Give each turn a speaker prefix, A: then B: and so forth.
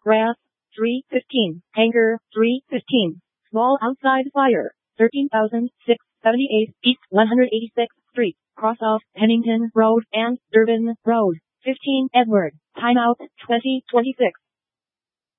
A: Grass, 315. Hangar, 315. Small outside fire, 13,678 East 186th Street, cross off Pennington Road and Durbin Road. 15 Edward. Timeout 2026.